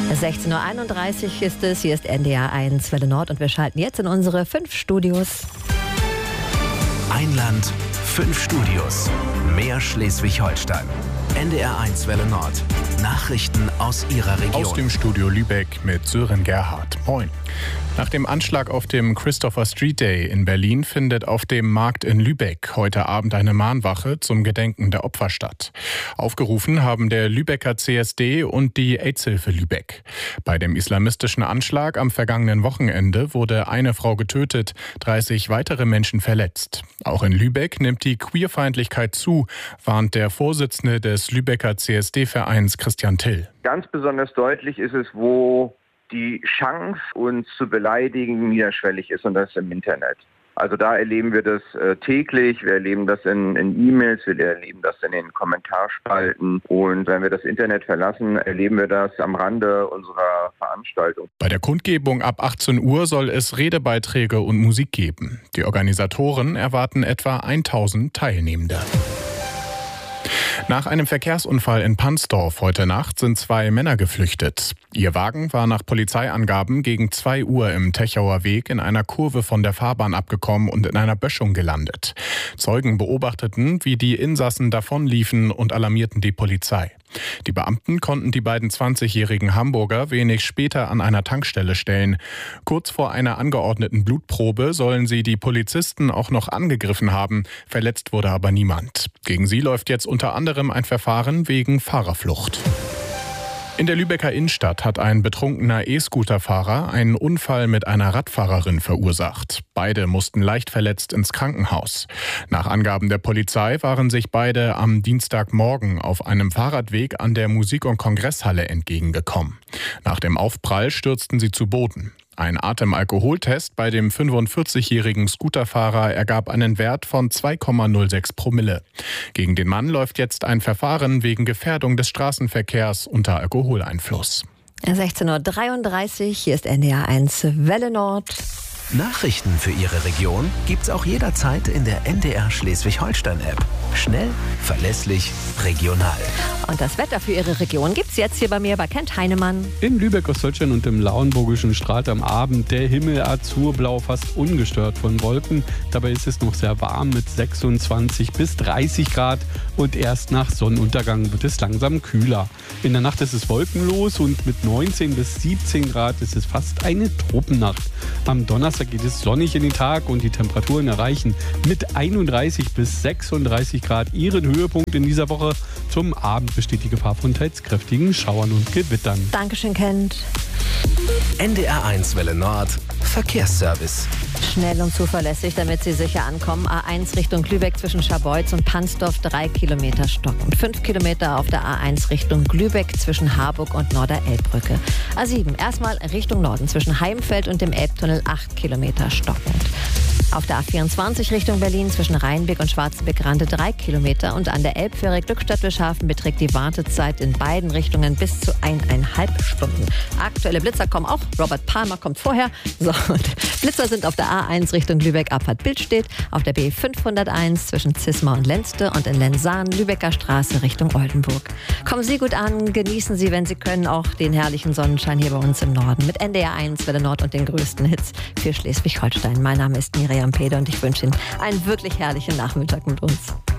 16.31 Uhr ist es, hier ist NDR 1 Welle Nord und wir schalten jetzt in unsere 5 Studios. Ein Land, 5 Studios, mehr Schleswig-Holstein. NDR 1 Welle Nord. Nachrichten aus Ihrer Region. Aus dem Studio Lübeck mit Sören Gerhardt. Moin. Nach dem Anschlag auf dem Christopher Street Day in Berlin findet auf dem Markt in Lübeck heute Abend eine Mahnwache zum Gedenken der Opfer statt. Aufgerufen haben der Lübecker CSD und die AIDS-Hilfe Lübeck. Bei dem islamistischen Anschlag am vergangenen Wochenende wurde eine Frau getötet, 30 weitere Menschen verletzt. Auch in Lübeck nimmt die Queerfeindlichkeit zu, warnt der Vorsitzende des Lübecker CSD-Vereins Christian Till. Ganz besonders deutlich ist es, wo die Chance, uns zu beleidigen, niederschwellig ist, und das ist im Internet. Also da erleben wir das täglich, wir erleben das in E-Mails, wir erleben das in den Kommentarspalten, und wenn wir das Internet verlassen, erleben wir das am Rande unserer Veranstaltung. Bei der Kundgebung ab 18 Uhr soll es Redebeiträge und Musik geben. Die Organisatoren erwarten etwa 1000 Teilnehmende. Nach einem Verkehrsunfall in Pansdorf heute Nacht sind 2 Männer geflüchtet. Ihr Wagen war nach Polizeiangaben gegen 2 Uhr im Techauer Weg in einer Kurve von der Fahrbahn abgekommen und in einer Böschung gelandet. Zeugen beobachteten, wie die Insassen davonliefen und alarmierten die Polizei. Die Beamten konnten die beiden 20-jährigen Hamburger wenig später an einer Tankstelle stellen. Kurz vor einer angeordneten Blutprobe sollen sie die Polizisten auch noch angegriffen haben. Verletzt wurde aber niemand. Gegen sie läuft jetzt unter anderem ein Verfahren wegen Fahrerflucht. In der Lübecker Innenstadt hat ein betrunkener E-Scooter-Fahrer einen Unfall mit einer Radfahrerin verursacht. Beide mussten leicht verletzt ins Krankenhaus. Nach Angaben der Polizei waren sich beide am Dienstagmorgen auf einem Fahrradweg an der Musik- und Kongresshalle entgegengekommen. Nach dem Aufprall stürzten sie zu Boden. Ein Atemalkoholtest bei dem 45-jährigen Scooterfahrer ergab einen Wert von 2,06 Promille. Gegen den Mann läuft jetzt ein Verfahren wegen Gefährdung des Straßenverkehrs unter Alkoholeinfluss. 16.33 Uhr, hier ist NDR 1 Welle Nord. Nachrichten für Ihre Region gibt's auch jederzeit in der NDR Schleswig-Holstein-App. Schnell, verlässlich, regional. Und das Wetter für Ihre Region gibt's jetzt hier bei mir bei Kent Heinemann. In Lübeck, Ostholstein und im Lauenburgischen strahlt am Abend der Himmel azurblau, fast ungestört von Wolken. Dabei ist es noch sehr warm mit 26 bis 30 Grad und erst nach Sonnenuntergang wird es langsam kühler. In der Nacht ist es wolkenlos und mit 19 bis 17 Grad ist es fast eine Tropennacht. Am Donnerstag geht es sonnig in den Tag und die Temperaturen erreichen mit 31 bis 36 Grad ihren Höhepunkt in dieser Woche. Zum Abend besteht die Gefahr von teils kräftigen Schauern und Gewittern. Dankeschön, Kent. NDR 1 Welle Nord. Verkehrsservice. Schnell und zuverlässig, damit Sie sicher ankommen. A1 Richtung Lübeck zwischen Scharbeutz und Pansdorf 3 Kilometer stockend. 5 Kilometer auf der A1 Richtung Lübeck zwischen Harburg und Norderelbbrücke. A7 erstmal Richtung Norden zwischen Heimfeld und dem Elbtunnel 8 Kilometer stockend. Auf der A24 Richtung Berlin zwischen Rheinbeck und Schwarzenbeck-Rande 3 Kilometer und an der Elbfähre Glückstadt-Wilshafen beträgt die Wartezeit in beiden Richtungen bis zu 1,5 Stunden. Aktuelle Blitzer kommen auch. Robert Palmer kommt vorher. So, und Blitzer sind auf der A1 Richtung Lübeck Abfahrt Bildstedt, auf der B501 zwischen Zismar und Lenzte und in Lensahn Lübecker Straße Richtung Oldenburg. Kommen Sie gut an, genießen Sie, wenn Sie können, auch den herrlichen Sonnenschein hier bei uns im Norden mit NDR 1 Welle Nord und den größten Hits für Schleswig-Holstein. Mein Name ist Miriam Peder und ich wünsche Ihnen einen wirklich herrlichen Nachmittag mit uns.